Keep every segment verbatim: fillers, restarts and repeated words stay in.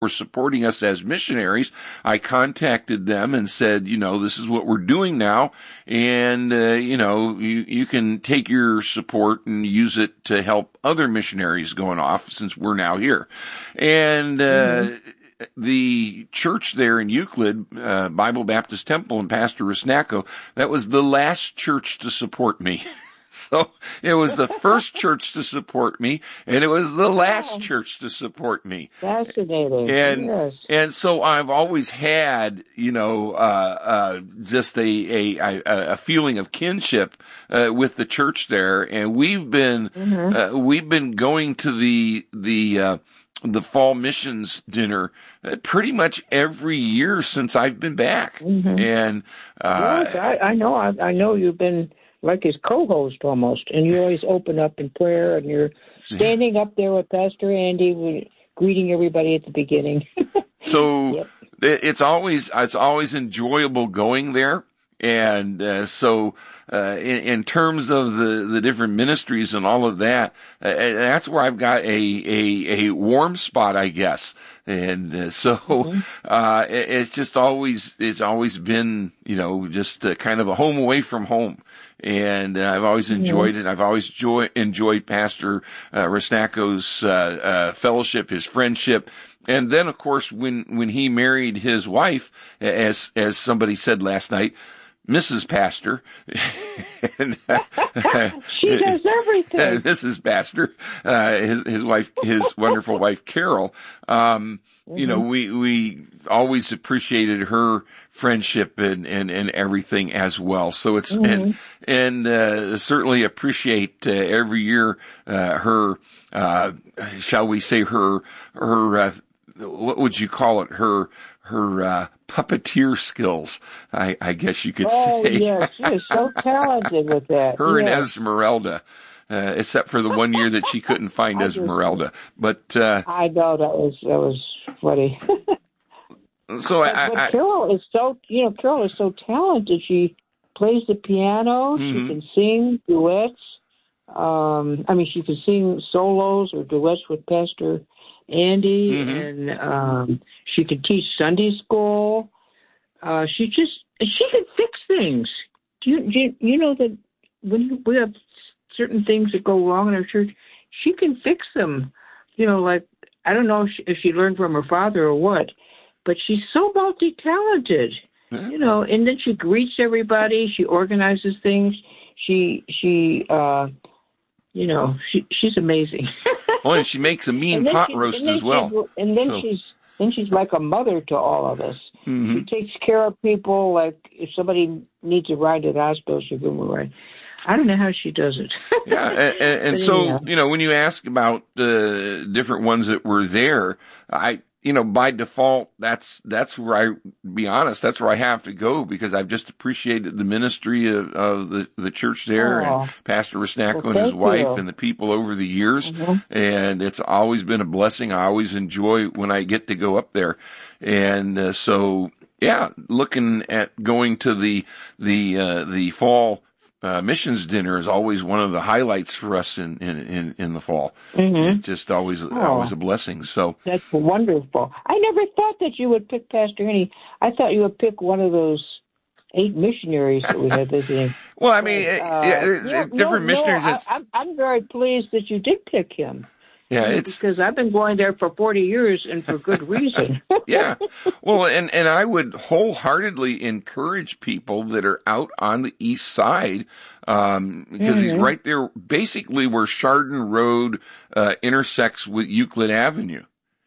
were supporting us as missionaries, I contacted them and said, you know, this is what we're doing now. And, uh, you know, you, you can take your support and use it to help other missionaries going off since we're now here. And, uh, mm-hmm. the church there in Euclid, uh, Bible Baptist Temple, and Pastor Rusnacko, that was the last church to support me. So it was the first church to support me, and it was the last Oh, church to support me. fascinating. And Yes. and so I've always had, you know, uh, uh, just a, a, a, a feeling of kinship uh, with the church there, and we've been Mm-hmm. uh, we've been going to the the uh, the fall missions dinner uh, pretty much every year since I've been back, Mm-hmm. and uh, Yes, I, I know. I, I know you've been like his co-host almost, and you always open up in prayer, and you're standing up there with Pastor Andy, with, greeting everybody at the beginning. so Yep. it- it's always it's always enjoyable going there. And uh, so, uh, in, in terms of the, the different ministries and all of that, uh, that's where I've got a, a, a warm spot, I guess. And uh, so, Mm-hmm. uh, it, it's just always, it's always been, you know, just uh, kind of a home away from home. And uh, I've always enjoyed it. I've always joy, enjoyed Pastor uh, Rusnacko's uh, uh, fellowship, his friendship. And then, of course, when, when he married his wife, as, as somebody said last night, Missus Pastor, and, uh, She does everything. Missus Pastor, uh, his, his wife, his wonderful wife, Carol, um, you know, we, we always appreciated her friendship and, and, and everything as well. So it's, and, and, uh, certainly appreciate, uh, every year, uh, her, uh, shall we say her, her, uh, what would you call it? Her, her, uh, puppeteer skills, I, I guess you could Oh, say. yes. She is so talented with that. Her and Yes. Esmeralda, uh, except for the one year that she couldn't find I just- Esmeralda. But, uh, I know that was that was funny. so I, But I, I Carol is so, you know, Carol is so talented. She plays the piano. Mhm. She can sing duets. Um, I mean, she can sing solos or duets with Pastor Andy, Mhm. and um, she can teach Sunday school. Uh, she just she can fix things. Do you, do you you know that when we have certain things that go wrong in our church, she can fix them. You know, like I don't know if she, if she learned from her father or what, but she's so multi-talented. Yeah. You know, and then she greets everybody. She organizes things. She she uh, you know she she's amazing. oh, and she makes a mean And then pot she- roast and then as well. she- and then So- she's then she's like a mother to all of us. Mhm. She takes care of people. Like if somebody needs a ride to the hospital, she'll give them a ride. I don't know how she does it. Yeah, and, and, and But so, anyhow. you know, when you ask about the different ones that were there, I, you know, by default, that's, that's where I, be honest, that's where I have to go because I've just appreciated the ministry of, of the, the church there Oh. and Pastor Rusnacko Well, and his thank wife you. and the people over the years. Mhm. And it's always been a blessing. I always enjoy when I get to go up there. And uh, so, yeah, looking at going to the, the, uh, the fall Uh, missions dinner is always one of the highlights for us in, in, in, in the fall. Mhm. It's just always, Oh. always a blessing. So, That's wonderful. I never thought that you would pick Pastor Andy. I thought you would pick one of those eight missionaries that we had visiting. well, I mean, But, uh, yeah, there- yeah, different no, missionaries. No, it's, I, I'm, I'm very pleased that you did pick him. yeah, it's, because I've been going there for forty years and for good reason. yeah. Well, and, and I would wholeheartedly encourage people that are out on the east side, um, because he's Mhm. right there, basically where Chardon Road, uh, intersects with Euclid Avenue.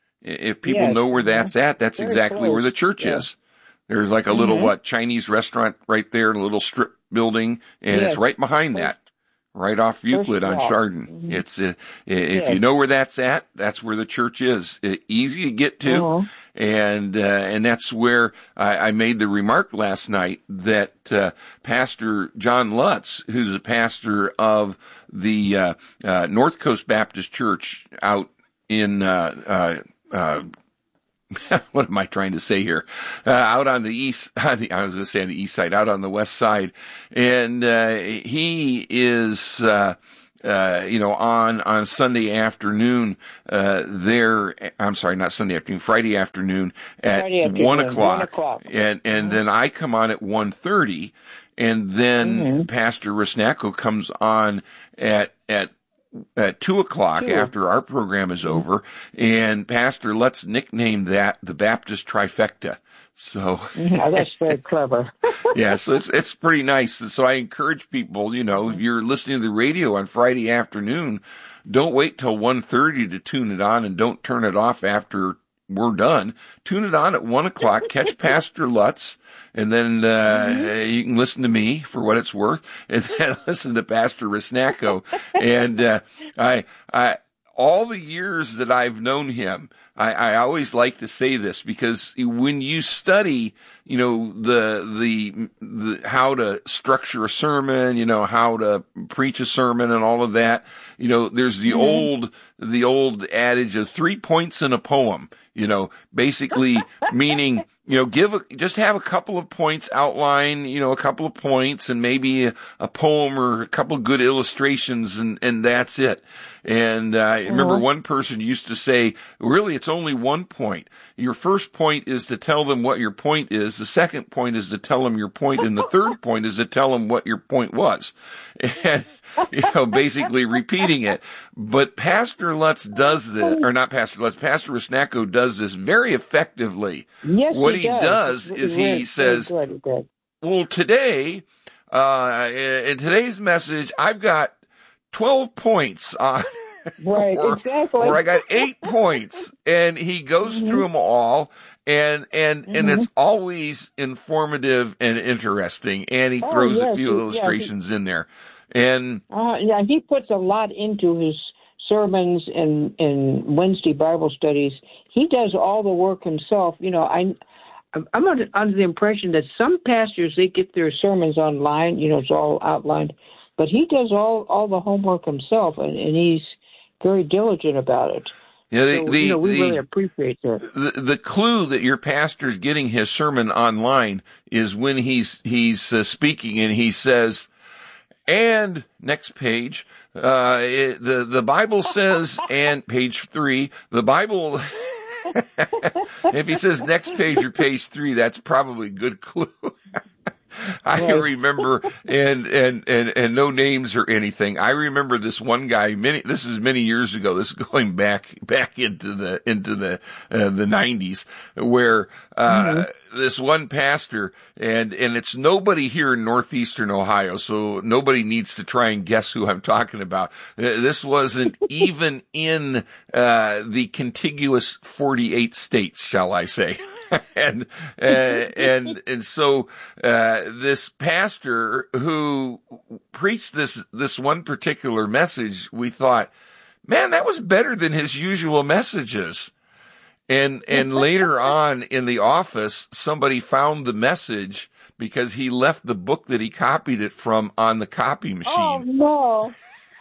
If people Yes, know where uh-huh. that's at, that's Very exactly close. where the church Yeah. is. There's like a little, Mhm. what, Chinese restaurant right there, a little strip building, and Yes. it's right behind that. Right off Euclid on walk. Chardon. Mhm. It's, uh, if Yes. you know where that's at, that's where the church is. Uh, easy to get to. Uh-huh. And, uh, and that's where I, I made the remark last night that, uh, Pastor John Lutz, who's a pastor of the, uh, uh, North Coast Baptist Church out in, uh, uh, uh, what am I trying to say here? Uh, out on the east, on the, I was going to say on the east side, out on the west side. And, uh, he is, uh, uh, you know, on, on Sunday afternoon, uh, there, I'm sorry, not Sunday afternoon, Friday afternoon at Friday afternoon, one o'clock. one o'clock. And, and mm-hmm. then I come on at one thirty, and then mm-hmm. Pastor Rusnacko comes on at, at, at two o'clock two. after our program is mm-hmm. over, and Pastor Lutz nicknamed that the Baptist trifecta. So yeah, that's very clever. yeah, so it's it's pretty nice. So I encourage people, you know, if you're listening to the radio on Friday afternoon, don't wait till one thirty to tune it on, and don't turn it off after we're done. Tune it on at one o'clock. Catch Pastor Lutz, and then uh, mm-hmm. you can listen to me for what it's worth, and then listen to Pastor Rusnacko. and uh, I I. all the years that I've known him, I, I always like to say this, because when you study, you know, the, the, the, how to structure a sermon, you know, how to preach a sermon and all of that, you know, there's the mm-hmm. old, the old adage of three points in a poem, you know, basically meaning, you know, give a, just have a couple of points outline, you know, a couple of points and maybe a, a poem or a couple of good illustrations, and, and that's it. And, uh, I remember one person used to say, really, it's only one point. Your first point is to tell them what your point is. The second point is to tell them your point. And the third point is to tell them what your point was. And, you know, basically repeating it. But Pastor Lutz does this, or not Pastor Lutz, Pastor Rusnacko does this very effectively. Yes, what he, he does, does is he very, says, very good, well, today, uh, in today's message, I've got twelve points on, right, or, exactly. or I got eight points, and he goes mm-hmm. through them all, and, and, mm-hmm. and it's always informative and interesting, and he oh, throws yes, a few he, illustrations yeah, he, in there. And, uh, yeah, he puts a lot into his sermons and, and Wednesday Bible studies. He does all the work himself. You know, I, I'm under, under the impression that some pastors, they get their sermons online, you know, it's all outlined, but he does all, all the homework himself, and, and he's very diligent about it. Yeah, the, so, the, you know, we the, really appreciate that. The, the clue that your pastor's getting his sermon online is when he's, he's uh, speaking and he says, and next page, uh, it, the, the Bible says, and page three, the Bible, if he says next page or page three, that's probably a good clue. I right. remember, and, and, and, and no names or anything. I remember this one guy, many, this is many years ago. This is going back, back into the, into the, uh, the nineties, where, uh, mm-hmm. this one pastor, and, and it's nobody here in northeastern Ohio, so nobody needs to try and guess who I'm talking about. This wasn't even in, uh, the contiguous forty-eight states, shall I say. and, uh, and, and so, uh, this pastor who preached this, this one particular message, we thought, man, that was better than his usual messages. And, and later on in the office, somebody found the message because he left the book that he copied it from on the copy machine. Oh, no.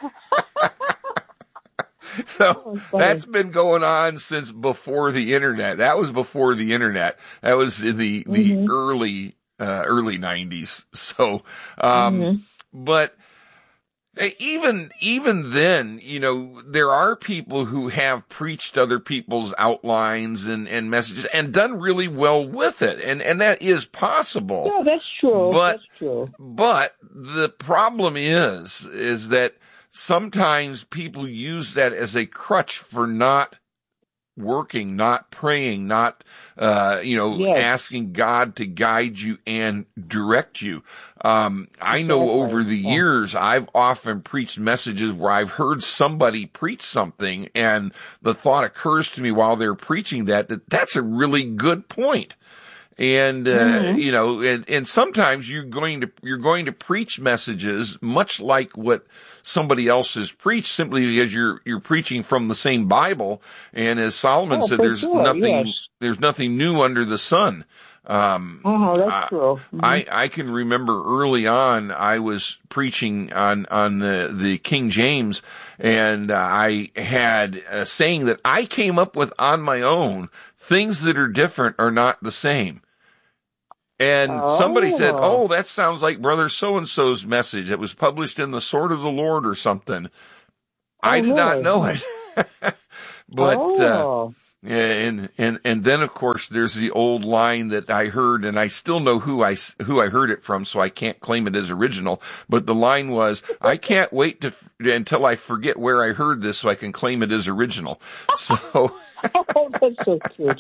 So that's been going on since before the internet. That was before the internet. That was in the, the mm-hmm. early, uh, early nineties. So, um, mm-hmm. but even, even then, you know, there are people who have preached other people's outlines and, and messages and done really well with it. And, and that is possible. Yeah, that's true. But, that's true. But the problem is, is that sometimes people use that as a crutch for not working, not praying, not, uh, you know, yes. asking God to guide you and direct you. Um, I know over the years, I've often preached messages where I've heard somebody preach something and the thought occurs to me while they're preaching that, that that's a really good point. And, uh, mm-hmm. you know, and, and sometimes you're going to, you're going to preach messages much like what somebody else has preached simply because you're, you're preaching from the same Bible. And as Solomon oh, said, there's sure, nothing, yes. there's nothing new under the sun. Um, oh, that's true. Mm-hmm. I, I can remember early on, I was preaching on, on the, the King James, and uh, I had a saying that I came up with on my own. Things that are different are not the same. And oh. somebody said, oh, that sounds like Brother So-and-so's message that was published in the Sword of the Lord or something. I oh, did not really? know it. But, oh. uh, and, and, and then of course there's the old line that I heard, and I still know who I, who I heard it from, so I can't claim it as original, but the line was, I can't wait to, until I forget where I heard this so I can claim it as original. So. Oh, that's so cute.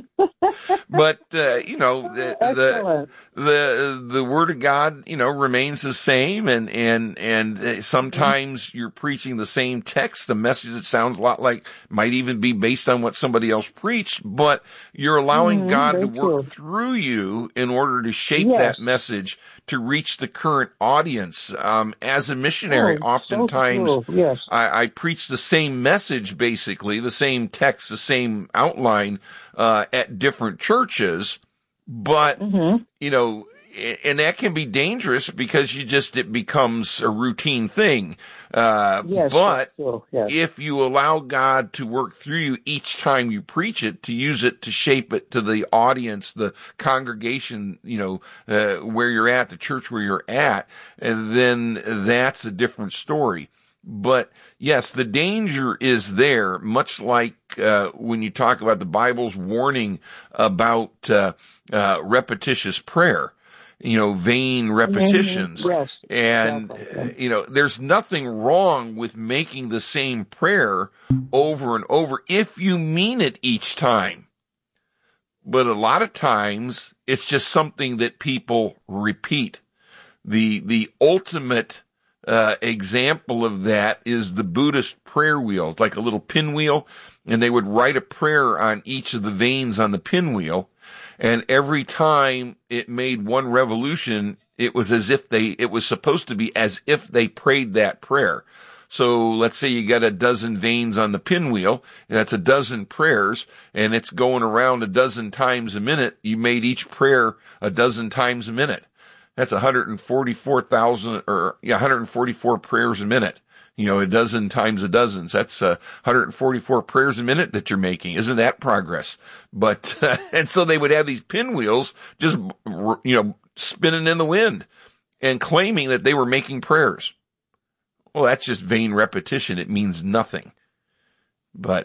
But, uh, you know, the, the, the, the word of God, you know, remains the same. And, and, and sometimes you're preaching the same text, the message that sounds a lot like might even be based on what somebody else preached, but you're allowing mm-hmm, God to work true. through you in order to shape yes. that message to reach the current audience. Um, as a missionary, oh, oftentimes so yes. I, I preach the same message, basically, the same text, the same outline, uh, at different churches, but, mm-hmm. you know, and that can be dangerous because you just, it becomes a routine thing. Uh, yes, but yes. if you allow God to work through you each time you preach it, to use it to shape it to the audience, the congregation, you know, uh, where you're at, the church where you're at, and then that's a different story. But yes, the danger is there, much like uh, when you talk about the Bible's warning about uh, uh, repetitious prayer, you know, vain repetitions. Mm-hmm. Yes, and, exactly. you know, there's nothing wrong with making the same prayer over and over if you mean it each time. But a lot of times it's just something that people repeat. The, the ultimate Uh, example of that is the Buddhist prayer wheel. It's like a little pinwheel, and they would write a prayer on each of the veins on the pinwheel, and every time it made one revolution, it was as if they, it was supposed to be as if they prayed that prayer. So let's say you got a dozen veins on the pinwheel, and that's a dozen prayers, and it's going around a dozen times a minute. You made each prayer a dozen times a minute. That's one hundred forty-four thousand, or yeah, one hundred forty-four prayers a minute. You know, a dozen times a dozen. So that's uh, one hundred forty-four prayers a minute that you're making. Isn't that progress? But, uh, and so they would have these pinwheels just, you know, spinning in the wind and claiming that they were making prayers. Well, that's just vain repetition. It means nothing. But,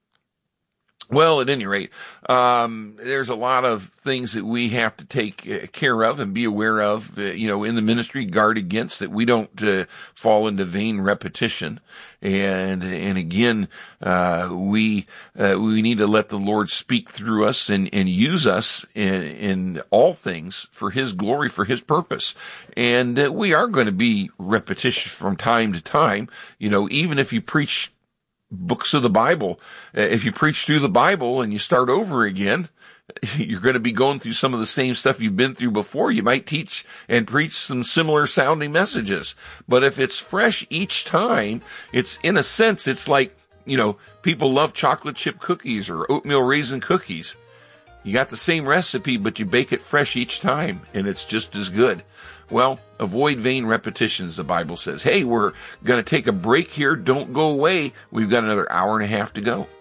well, at any rate, um, there's a lot of things that we have to take care of and be aware of, uh, you know, in the ministry, guard against, that we don't uh, fall into vain repetition. And, and again, uh, we, uh, we need to let the Lord speak through us and, and use us in, in all things for His glory, for His purpose. And uh, we are going to be repetitious from time to time, you know, even if you preach books of the Bible. If you preach through the Bible and you start over again, you're going to be going through some of the same stuff you've been through before. You might teach and preach some similar sounding messages. But if it's fresh each time, it's, in a sense, it's like, you know, people love chocolate chip cookies or oatmeal raisin cookies. You got the same recipe, but you bake it fresh each time, and it's just as good. Well, avoid vain repetitions, the Bible says. Hey, we're going to take a break here. Don't go away. We've got another hour and a half to go.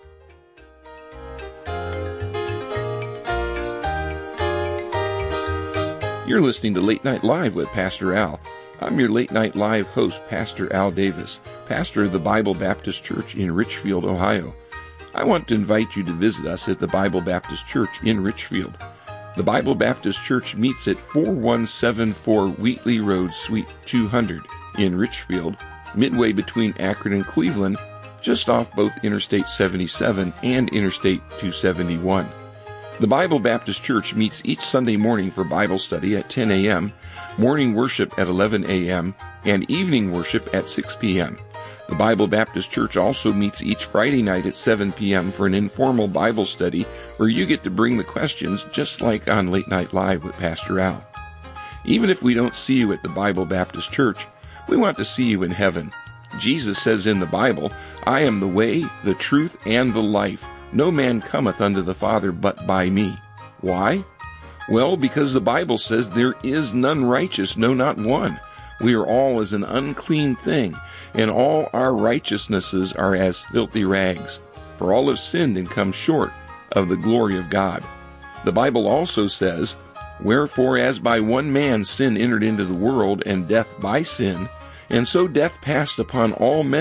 You're listening to Late Night Live with Pastor Al. I'm your Late Night Live host, Pastor Al Davis, pastor of the Bible Baptist Church in Richfield, Ohio. I want to invite you to visit us at the Bible Baptist Church in Richfield. The Bible Baptist Church meets at four one seven four Wheatley Road, Suite two hundred in Richfield, midway between Akron and Cleveland, just off both Interstate seventy-seven and Interstate two seventy-one. The Bible Baptist Church meets each Sunday morning for Bible study at ten a.m., morning worship at eleven a.m., and evening worship at six p.m. The Bible Baptist Church also meets each Friday night at seven p.m. for an informal Bible study where you get to bring the questions just like on Late Night Live with Pastor Al. Even if we don't see you at the Bible Baptist Church, we want to see you in heaven. Jesus says in the Bible, I am the way, the truth, and the life. No man cometh unto the Father but by me. Why? Well, because the Bible says there is none righteous, no, not one. We are all as an unclean thing, and all our righteousnesses are as filthy rags. For all have sinned and come short of the glory of God. The Bible also says, Wherefore as by one man sin entered into the world, and death by sin, and so death passed upon all men,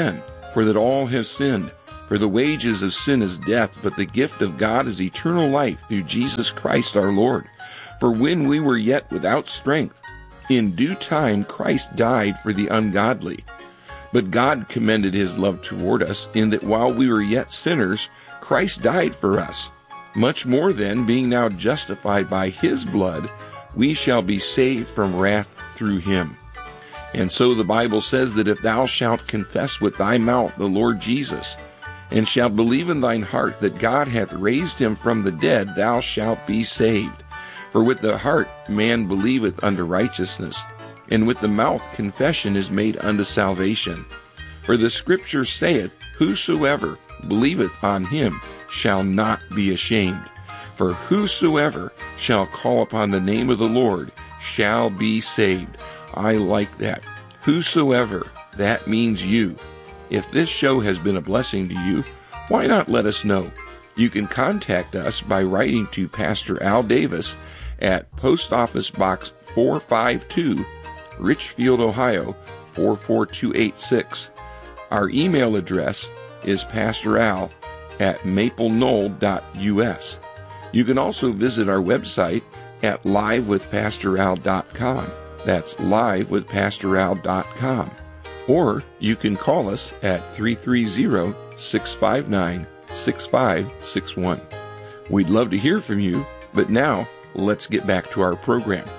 For that all have sinned. For the wages of sin is death, but the gift of God is eternal life through Jesus Christ our Lord. For when we were yet without strength, in due time Christ died for the ungodly. But God commended his love toward us, in that while we were yet sinners, Christ died for us. Much more then, being now justified by his blood, we shall be saved from wrath through him. And so the Bible says that if thou shalt confess with thy mouth the Lord Jesus, and shalt believe in thine heart that God hath raised him from the dead, thou shalt be saved. For with the heart man believeth unto righteousness, and with the mouth confession is made unto salvation. For the Scripture saith, Whosoever believeth on him shall not be ashamed. For whosoever shall call upon the name of the Lord shall be saved. I like that. Whosoever, that means you. If this show has been a blessing to you, why not let us know? You can contact us by writing to Pastor Al Davis at Post Office Box four five two, Richfield, Ohio four four two eight six. Our email address is pastoral at maple knoll dot u s. You can also visit our website at live with pastor al dot com. That's live with pastor al dot com. Or you can call us at three three zero, six five nine, six five six one. We'd love to hear from you, but now let's get back to our program.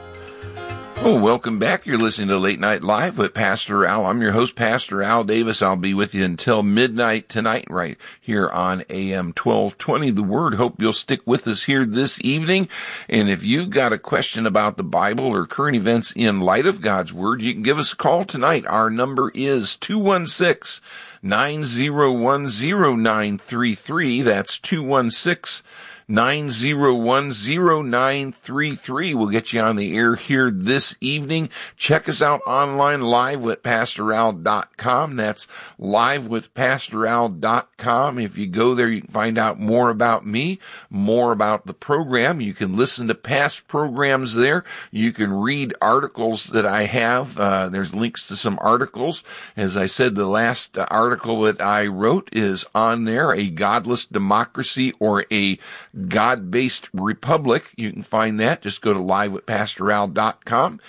Oh, welcome back. You're listening to Late Night Live with Pastor Al. I'm your host, Pastor Al Davis. I'll be with you until midnight tonight right here on A M twelve twenty. The Word. Hope you'll stick with us here this evening. And if you've got a question about the Bible or current events in light of God's Word, you can give us a call tonight. Our number is two one six, nine zero one, zero nine three three. That's two one six, nine zero one, zero nine three three. We'll get you on the air here this evening. Check us out online, live with pastor al dot com. That's live with pastor al dot com. If you go there, you can find out more about me, more about the program. You can listen to past programs there. You can read articles that I have. Uh, there's links to some articles. As I said, the last article that I wrote is on there, A Godless Democracy or a God-Based Republic. You can find that. Just go to live with pastor al dot com.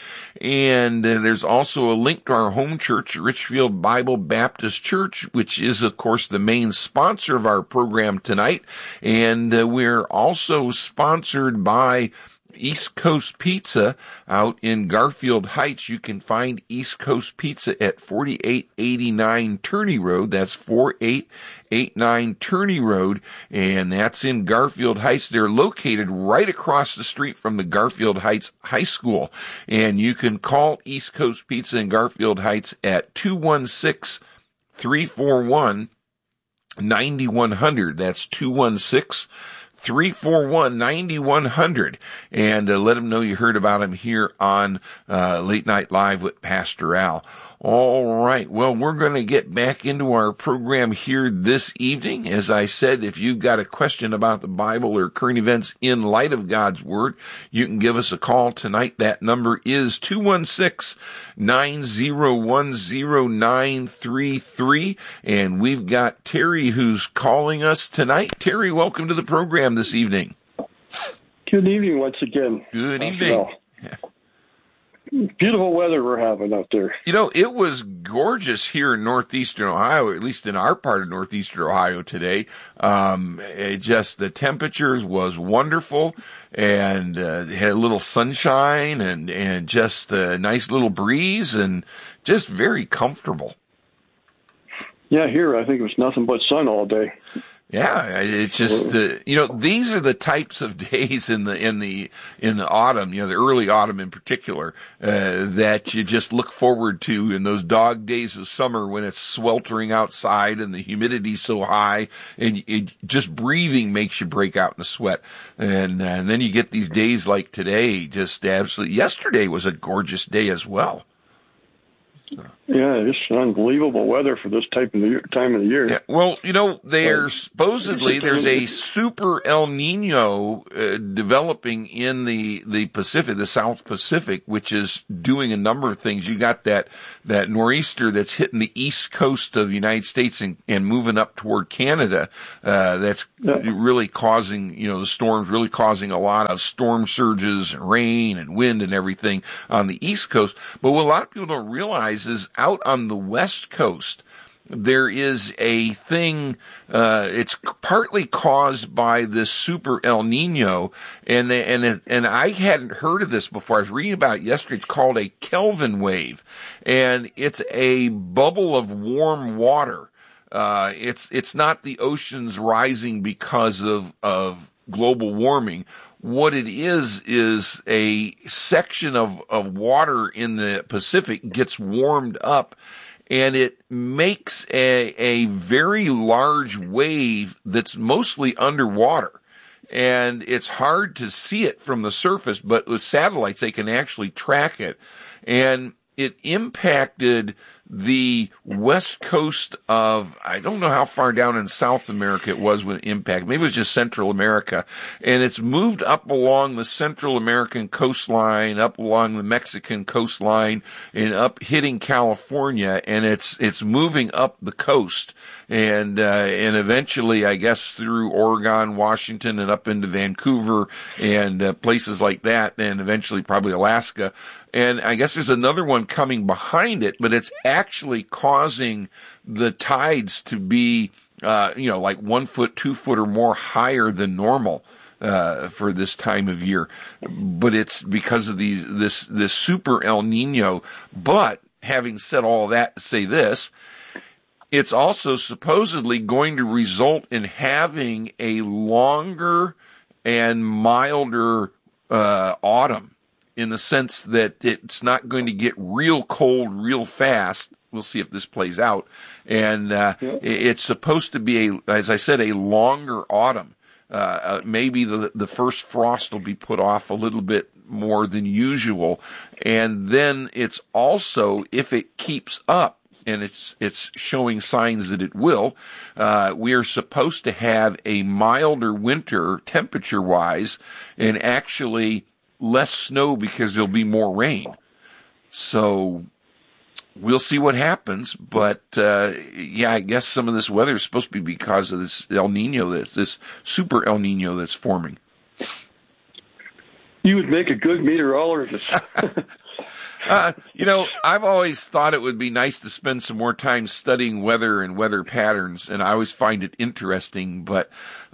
And uh, there's also a link to our home church, Richfield Bible Baptist Church, which is, of course, the main sponsor of our program tonight. And uh, we're also sponsored by East Coast Pizza out in Garfield Heights. You can find East Coast Pizza at forty-eight eighty-nine Turney Road. That's forty-eight eighty-nine Turney Road, and that's in Garfield Heights. They're located right across the street from the Garfield Heights High School. And you can call East Coast Pizza in Garfield Heights at two one six, three four one, nine one zero zero. That's two one six, three four one, nine one zero zero, and uh, let them know you heard about him here on uh, Late Night Live with Pastor Al. All right, well, we're going to get back into our program here this evening. As I said, if you've got a question about the Bible or current events in light of God's Word, you can give us a call tonight. That number is two one six, nine zero one, zero nine three three, and we've got Terry who's calling us tonight. Terry, welcome to the program this evening. Good evening once again. Good evening. Beautiful weather we're having out there. You know, it was gorgeous here in northeastern Ohio, at least in our part of northeastern Ohio today. Um, it just, the temperatures was wonderful, and uh, had a little sunshine and, and just a nice little breeze and just very comfortable. Yeah, here I think it was nothing but sun all day. Yeah, it's just uh, you know, these are the types of days in the in the in the autumn, you know, the early autumn in particular, uh, that you just look forward to in those dog days of summer when it's sweltering outside and the humidity's so high, and it, just breathing makes you break out in a sweat. And, uh, and then you get these days like today, just absolutely. Yesterday was a gorgeous day as well. Yeah, it's unbelievable weather for this type of the year, time of the year. Yeah, well, you know, there's supposedly there's a super El Nino uh, developing in the, the Pacific, the South Pacific, which is doing a number of things. You got that that nor'easter that's hitting the east coast of the United States and, and moving up toward Canada. Uh, that's yeah. really causing, you know, the storms really causing a lot of storm surges, and rain and wind and everything on the east coast. But what a lot of people don't realize is out on the west coast, there is a thing, uh, it's partly caused by this super El Nino, and, and, and I hadn't heard of this before. I was reading about it yesterday. It's called a Kelvin wave, and it's a bubble of warm water. Uh, it's, it's not the oceans rising because of, of global warming. What it is, is a section of, of water in the Pacific gets warmed up, and it makes a, a very large wave that's mostly underwater. And it's hard to see it from the surface, but with satellites, they can actually track it. And it impacted the west coast of, I don't know how far down in South America it was when it impacted. Maybe it was just Central America. And it's moved up along the Central American coastline, up along the Mexican coastline, and up hitting California. And it's, it's moving up the coast. And, uh, and eventually, I guess, through Oregon, Washington, and up into Vancouver, and uh, places like that, and eventually probably Alaska. And I guess there's another one coming behind it, but it's actually causing the tides to be, uh, you know, like one foot, two foot or more higher than normal, uh, for this time of year. But it's because of these, this, this super El Nino. But having said all that, say this, it's also supposedly going to result in having a longer and milder, uh, autumn, in the sense that it's not going to get real cold real fast. We'll see if this plays out. And uh, yeah. it's supposed to be, a, as I said, a longer autumn. Uh, maybe the the first frost will be put off a little bit more than usual. And then it's also, if it keeps up, and it's it's showing signs that it will, uh, we are supposed to have a milder winter temperature-wise, and actually less snow because there'll be more rain. So we'll see what happens. But, uh, yeah, I guess some of this weather is supposed to be because of this El Nino, that's this super El Nino that's forming. You would make a good meteorologist. uh, you know, I've always thought it would be nice to spend some more time studying weather and weather patterns, and I always find it interesting. But,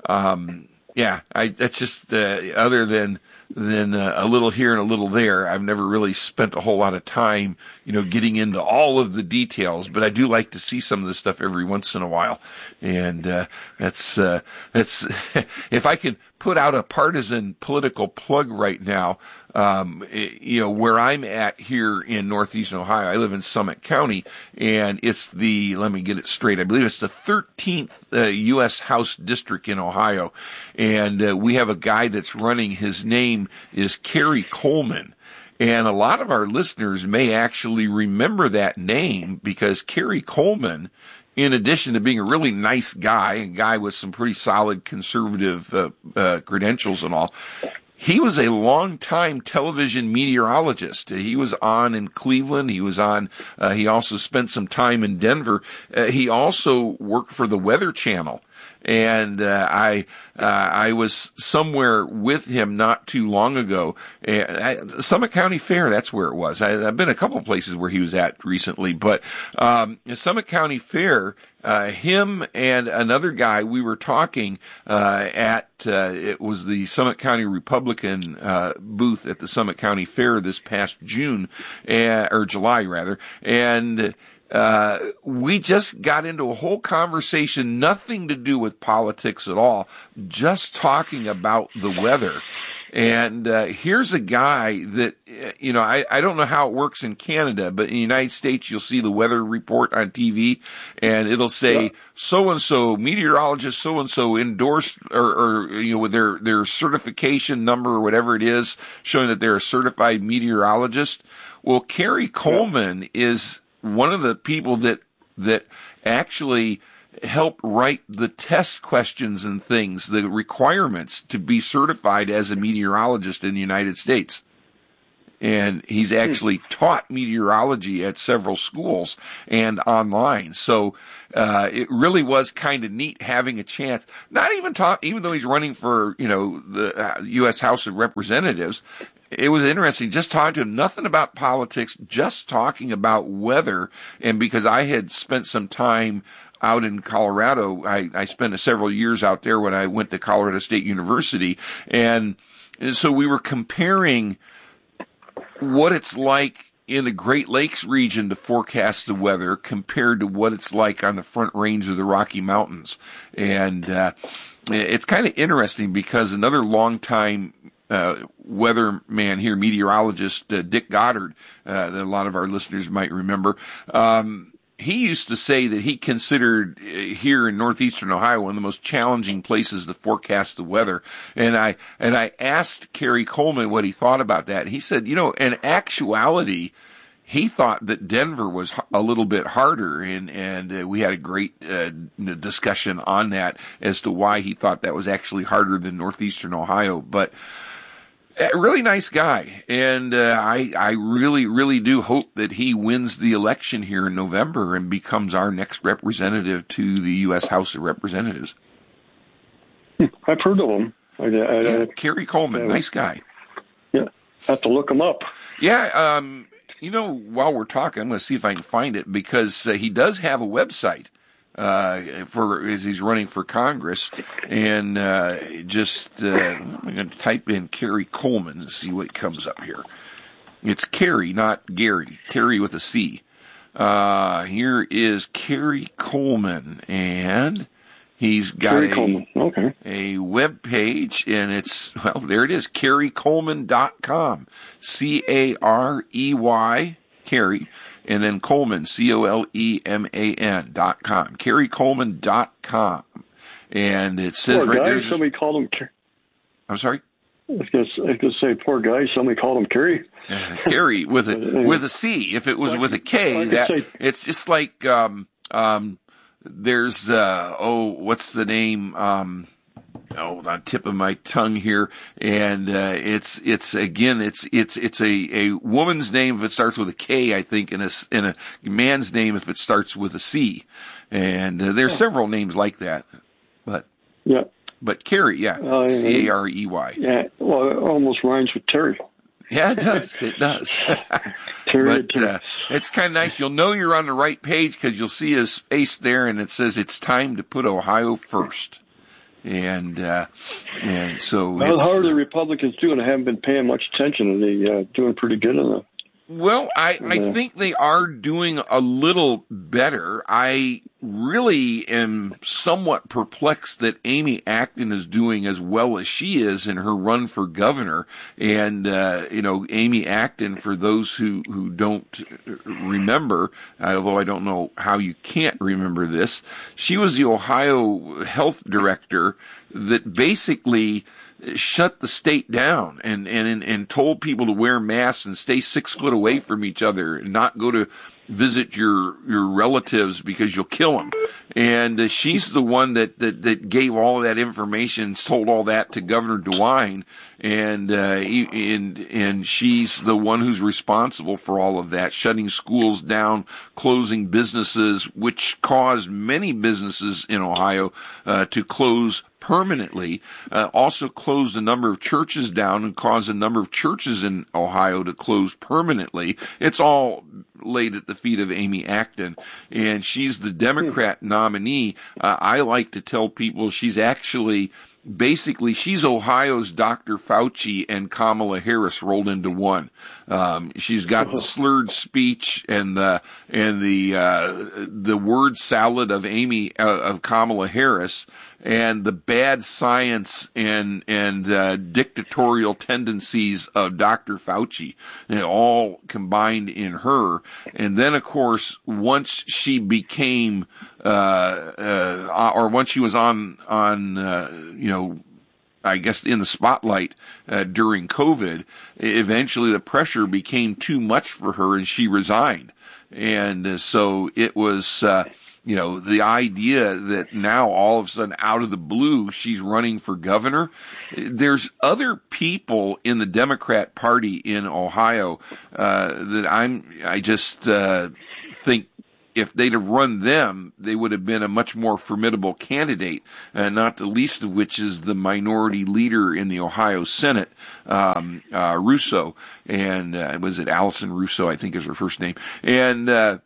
um, yeah, I, that's just, uh, other than, than uh, a little here and a little there. I've never really spent a whole lot of time, you know, getting into all of the details, but I do like to see some of this stuff every once in a while. And, uh, that's, uh, that's, if I can put out a partisan political plug right now, um, you know, where I'm at here in Northeastern Ohio, I live in Summit County, and it's the, let me get it straight, I believe it's the thirteenth uh, U S House District in Ohio. And uh, we have a guy that's running, his name is Kerry Coleman. And a lot of our listeners may actually remember that name because Kerry Coleman, in addition to being a really nice guy, a guy with some pretty solid conservative uh, uh, credentials and all, he was a long-time television meteorologist. He was on in Cleveland. He was on, uh, he also spent some time in Denver. Uh, he also worked for the Weather Channel. And, uh, I, uh, I was somewhere with him not too long ago. Uh, Summit County Fair, that's where it was. I, I've been a couple of places where he was at recently, but, um, Summit County Fair, uh, him and another guy, we were talking, uh, at, uh, it was the Summit County Republican, uh, booth at the Summit County Fair this past June, uh, or July rather, and, Uh, we just got into a whole conversation, nothing to do with politics at all, just talking about the weather. And, uh, here's a guy that, you know, I, I don't know how it works in Canada, but in the United States, you'll see the weather report on T V and it'll say yeah. so-and-so, meteorologist so-and-so endorsed or, or, you know, with their, their certification number or whatever it is, showing that they're a certified meteorologist. Well, Kerry Coleman yeah. is one of the people that that actually helped write the test questions and things, the requirements to be certified as a meteorologist in the United States. And he's actually taught meteorology at several schools and online. So uh, it really was kind of neat having a chance, not even talk, even though he's running for, you know, the uh, U S House of Representatives. It was interesting just talking to him, nothing about politics, just talking about weather. And because I had spent some time out in Colorado, I, I spent several years out there when I went to Colorado State University. And, and so we were comparing what it's like in the Great Lakes region to forecast the weather compared to what it's like on the Front Range of the Rocky Mountains. And uh, it's kind of interesting because another longtime uh, weatherman here, meteorologist uh, Dick Goddard, uh, that a lot of our listeners might remember, um, he used to say that he considered here in northeastern Ohio one of the most challenging places to forecast the weather. And I, and I asked Kerry Coleman what he thought about that. He said, you know, in actuality, he thought that Denver was a little bit harder, and, and uh, we had a great uh, discussion on that as to why he thought that was actually harder than northeastern Ohio. But a really nice guy, and uh, I I really, really do hope that he wins the election here in November and becomes our next representative to the U S House of Representatives. I've heard of him. I, I, yeah, I, Kerry Coleman, I, nice guy. Yeah, I have to look him up. Yeah, um, you know, while we're talking, I'm going to see if I can find it, because uh, he does have a website. Uh, for, as he's running for Congress, and, uh, just, uh, I'm going to type in Kerry Coleman and see what comes up here. It's Kerry, not Gary. Kerry with a C. Uh, here is Kerry Coleman, and he's got a, okay. a web page, and it's, well, there it is, Kerry Coleman dot com. C A R E Y, Kerry. And then Coleman, C O L E M A N dot com, Kerry Coleman dot com. And it says poor right guy, there. Somebody called him Kerry. I'm sorry? I was going to say, poor guy, somebody called him Kerry. Uh, Kerry with a, with a C. If it was like, with a K, like that, say, it's just like, um, um, there's, uh, oh, what's the name? Um, Oh, on the tip of my tongue here, and uh, it's it's again it's it's it's a, a woman's name if it starts with a K, I think, and a and a man's name if it starts with a C, and uh, there's several names like that, but yeah, but Kerry, yeah, uh, C A R E Y. Yeah, well, it almost rhymes with Terry. Yeah, it does. It does. Terry, but uh, it's kind of nice. You'll know you're on the right page because you'll see his face there, and it says it's time to put Ohio first. And, uh, and so well, how are the Republicans doing? I haven't been paying much attention. Are they uh, doing pretty good on that? Well, I, I think they are doing a little better. I really am somewhat perplexed that Amy Acton is doing as well as she is in her run for governor. And, uh, you know, Amy Acton, for those who, who don't remember, although I don't know how you can't remember this, she was the Ohio health director that basically shut the state down and, and, and told people to wear masks and stay six foot away from each other and not go to visit your, your relatives because you'll kill them. And uh, she's the one that, that, that gave all of that information, told all that to Governor DeWine. And, uh, and, and she's the one who's responsible for all of that, shutting schools down, closing businesses, which caused many businesses in Ohio, uh, to close permanently, uh, also closed a number of churches down and caused a number of churches in Ohio to close permanently. It's all laid at the feet of Amy Acton, and she's the Democrat nominee. Uh, I like to tell people she's actually basically, she's Ohio's Doctor Fauci and Kamala Harris rolled into one. Um, she's got the slurred speech and the, and the, uh, the word salad of Amy, uh, of Kamala Harris, and the bad science and, and, uh, dictatorial tendencies of Doctor Fauci, you know, all combined in her. And then, of course, once she became, uh, uh, or once she was on, on, uh, you know, I guess, in the spotlight uh, during COVID. Eventually, the pressure became too much for her, and she resigned. And uh, so it was, uh, you know, the idea that now all of a sudden, out of the blue, she's running for governor. There's other people in the Democrat Party in Ohio uh, that I'm, I just uh, think, if they'd have run them, they would have been a much more formidable candidate, uh, not the least of which is the minority leader in the Ohio Senate, um, uh, Russo. And uh, was it Allison Russo, I think is her first name. And uh,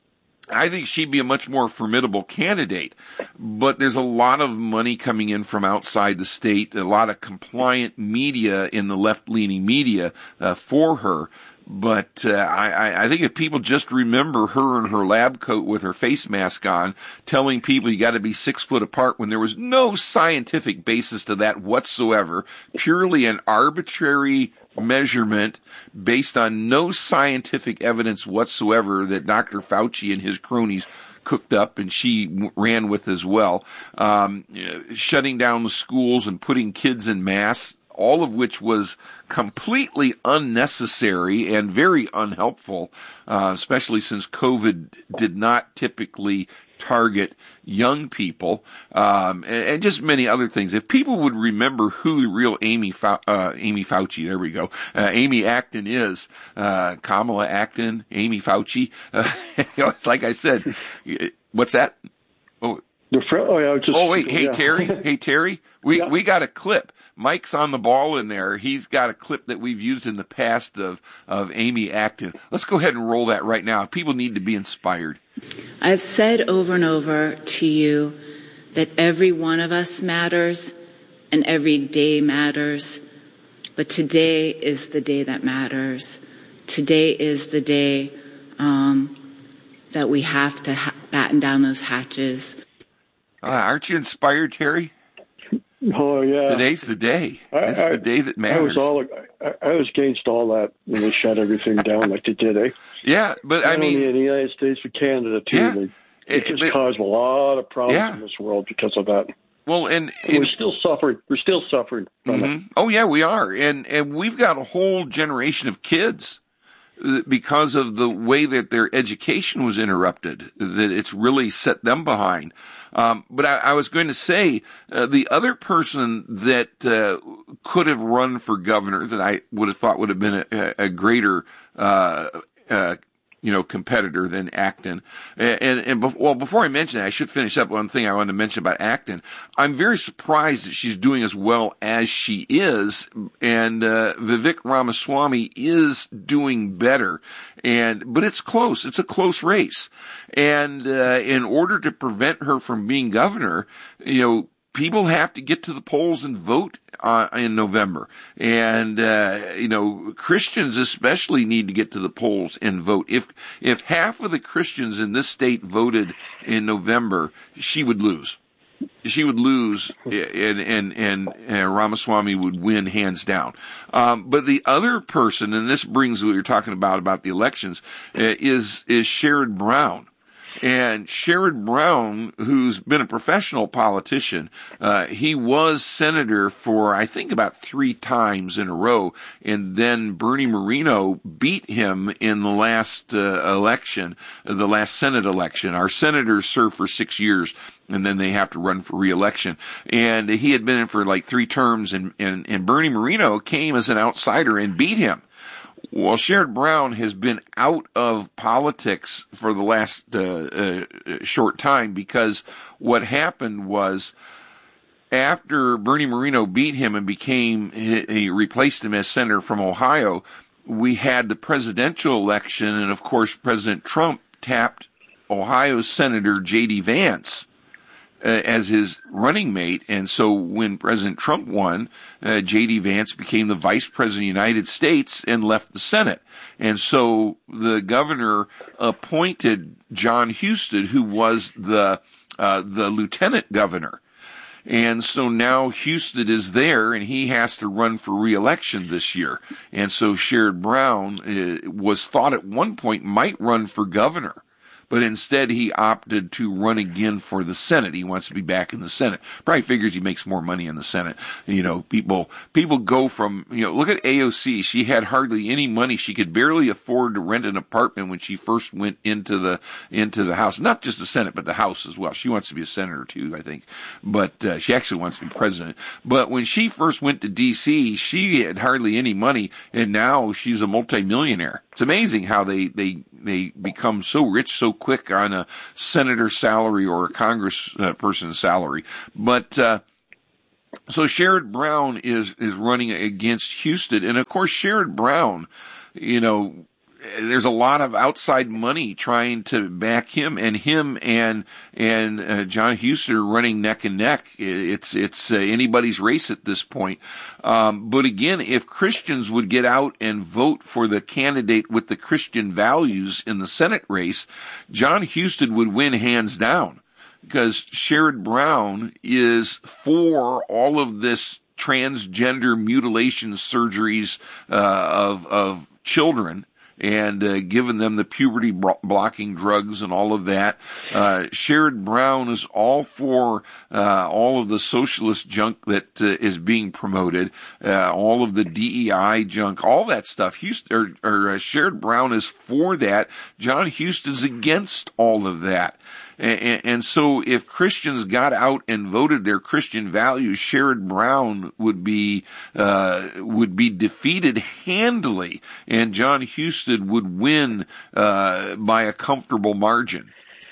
I think she'd be a much more formidable candidate. But there's a lot of money coming in from outside the state, a lot of compliant media in the left-leaning media uh, for her. But uh, I, I think if people just remember her in her lab coat with her face mask on, telling people you got to be six foot apart when there was no scientific basis to that whatsoever, purely an arbitrary measurement based on no scientific evidence whatsoever that Doctor Fauci and his cronies cooked up and she w- ran with as well, um, shutting down the schools and putting kids in masks, all of which was completely unnecessary and very unhelpful, uh, especially since COVID did not typically target young people, um, and, and just many other things. If people would remember who the real Amy Fau- uh, Amy Fauci, there we go, uh, Amy Acton is, uh, Kamala Acton, Amy Fauci, uh, you know, it's like I said, what's that? Oh, the fr- oh, yeah, just, oh wait, hey yeah. Terry, hey Terry, we yeah. we got a clip. Mike's on the ball in there. He's got a clip that we've used in the past of, of Amy Acton. Let's go ahead and roll that right now. People need to be inspired. I've said over and over to you that every one of us matters and every day matters. But today is the day that matters. Today is the day um, that we have to ha- batten down those hatches. Uh, aren't you inspired, Terry? Oh, yeah. Today's the day. It's I, the day that matters. I was all I, I was against all that when they shut everything down like they did. Eh? Yeah, but Not I mean, only in the United States, but Canada too. Yeah, They, it just but, caused a lot of problems yeah. in this world because of that. Well, and, and and we're still suffering. We're still suffering from mm-hmm. it. Oh yeah, we are, and and we've got a whole generation of kids because of the way that their education was interrupted, that it's really set them behind. Um, but I, I was going to say, uh, the other person that uh, could have run for governor that I would have thought would have been a, a greater, uh, uh, you know, competitor than Acton. And, and, and be- well, before I mention that, I should finish up one thing I wanted to mention about Acton. I'm very surprised that she's doing as well as she is, and uh, Vivek Ramaswamy is doing better. And but it's close. It's a close race. And uh, in order to prevent her from being governor, you know, people have to get to the polls and vote uh, in November. And, uh, you know, Christians especially need to get to the polls and vote. If, if half of the Christians in this state voted in November, she would lose. She would lose, and, and, and, and Ramaswamy would win hands down. Um, but the other person, and this brings what you're talking about, about the elections, is, is Sherrod Brown. And Sherrod Brown, who's been a professional politician, uh, he was senator for, I think, about three times in a row. And then Bernie Moreno beat him in the last uh, election, the last Senate election. Our senators serve for six years, and then they have to run for re-election. And he had been in for like three terms, and, and, and Bernie Moreno came as an outsider and beat him. Well, Sherrod Brown has been out of politics for the last uh, uh, short time because what happened was after Bernie Moreno beat him and became, he replaced him as senator from Ohio, we had the presidential election, and of course President Trump tapped Ohio Senator J D Vance Uh, as his running mate. And so when President Trump won, uh, J D Vance became the vice president of the United States and left the Senate. And so the governor appointed John Husted, who was the, uh, the lieutenant governor. And so now Husted is there, and he has to run for re-election this year. And so Sherrod Brown uh, was thought at one point might run for governor. but instead he opted to run again for the Senate. He wants to be back in the Senate. Probably figures he makes more money in the Senate. You know, people, people go from, you know, look at A O C. She had hardly any money. She could barely afford to rent an apartment when she first went into the, into the House. Not just the Senate, but the House as well. She wants to be a senator too, I think. But, uh, she actually wants to be president. But when she first went to D C, she had hardly any money, and now she's a multimillionaire. It's amazing how they, they, they become so rich so quick on a senator salary or a congressperson salary. But, uh, so Sherrod Brown is, is running against Husted. And of course, Sherrod Brown, you know, there's a lot of outside money trying to back him, and him and, and, uh, John Husted are running neck and neck. It's, it's uh, anybody's race at this point. Um, but again, if Christians would get out and vote for the candidate with the Christian values in the Senate race, John Husted would win hands down, because Sherrod Brown is for all of this transgender mutilation surgeries, uh, of, of children, and uh, given them the puberty blocking drugs and all of that. Uh, Sherrod Brown is all for uh, all of the socialist junk that uh, is being promoted, uh, all of the D E I junk, all that stuff. Houston, or, or uh, Sherrod Brown is for that. John Husted is against all of that. And, and so if Christians got out and voted their Christian values, Sherrod Brown would be, uh, would be defeated handily, and John Husted would win, uh, by a comfortable margin.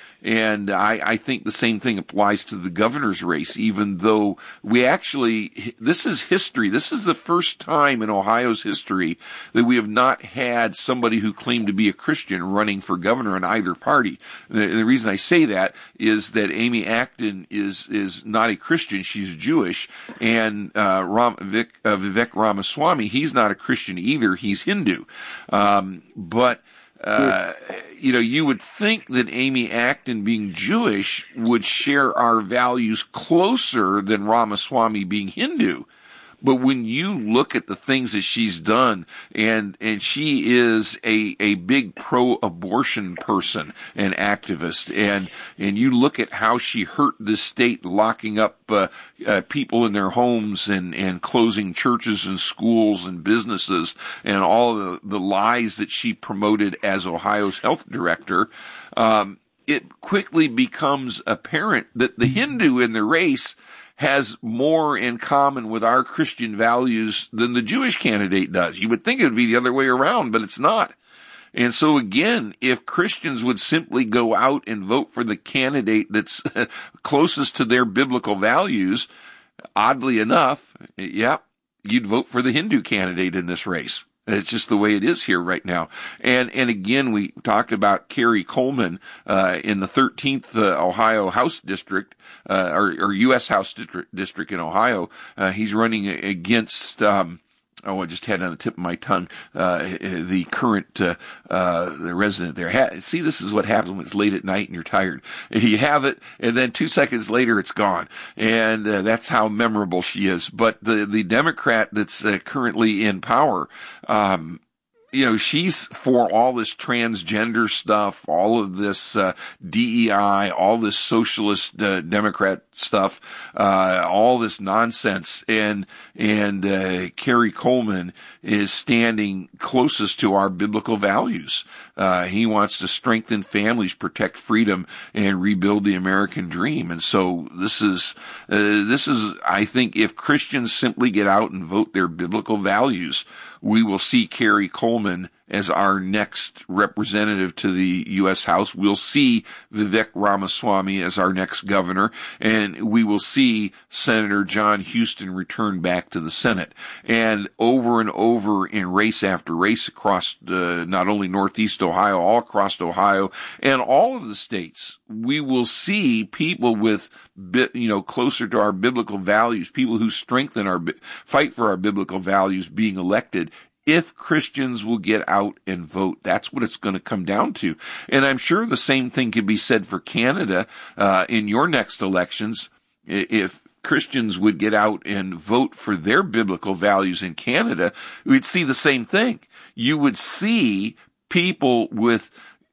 And I, I think the same thing applies to the governor's race, even though we actually, this is history. This is the first time in Ohio's history that we have not had somebody who claimed to be a Christian running for governor in either party. The, the reason I say that is that Amy Acton is, is not a Christian. She's Jewish. And, uh, Ram, Vic, uh, Vivek Ramaswamy, he's not a Christian either. He's Hindu. Um, but, Uh, you know, you would think that Amy Acton, being Jewish, would share our values closer than Ramaswamy being Hindu. But when you look at the things that she's done, and, and she is a, a big pro-abortion person and activist, and, and you look at how she hurt this state, locking up, uh, uh, people in their homes and, and closing churches and schools and businesses, and all the, the lies that she promoted as Ohio's health director, um, it quickly becomes apparent that the Hindu in the race has more in common with our Christian values than the Jewish candidate does. You would think it would be the other way around, but it's not. And so again, if Christians would simply go out and vote for the candidate that's closest to their biblical values, oddly enough, yeah, you'd vote for the Hindu candidate in this race. It's just the way it is here right now. And, and again, we talked about Kerry Coleman, uh, in the thirteenth, uh, Ohio House District, uh, or, or U S House District, District in Ohio. Uh, he's running against, um, oh, I just had it on the tip of my tongue, uh, the current, uh, uh, the resident there. See, this is what happens when it's late at night and you're tired. You have it, and then two seconds later it's gone. And, uh, that's how memorable she is. But the, the Democrat that's uh, currently in power, um, you know, she's for all this transgender stuff, all of this, uh, D E I, all this socialist, uh, Democrat stuff, uh, all this nonsense. And, and, uh, Kerry Coleman is standing closest to our biblical values. Uh, he wants to strengthen families, protect freedom, and rebuild the American dream. And so this is, uh, this is, I think, if Christians simply get out and vote their biblical values, we will see Kerry Coleman as our next representative to the U S House. We'll see Vivek Ramaswamy as our next governor, and we will see Senator John Husted return back to the Senate. And over and over in race after race across uh, not only Northeast Ohio, all across Ohio, and all of the states, we will see people with, you know, closer to our biblical values, people who strengthen our, fight for our biblical values being elected. If Christians will get out and vote, that's what it's going to come down to. And I'm sure the same thing could be said for Canada, uh, in your next elections. If Christians would get out and vote for their biblical values in Canada, we'd see the same thing. You would see people with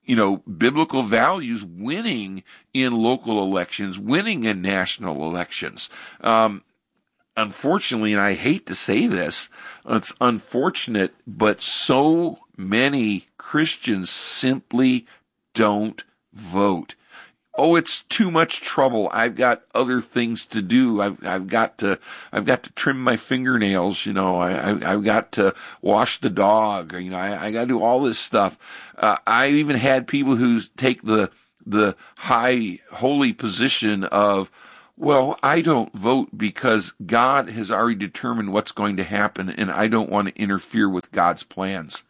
you know, biblical values winning in local elections, winning in national elections. Um, unfortunately, and I hate to say this, it's unfortunate, but so many Christians simply don't vote. Oh, it's too much trouble. I've got other things to do. I've, I've got to, I've got to trim my fingernails. You know, I, I I've got to wash the dog. You know, I, I got to do all this stuff. Uh, I even had people who take the, the high holy position of, well, I don't vote because God has already determined what's going to happen and I don't want to interfere with God's plans.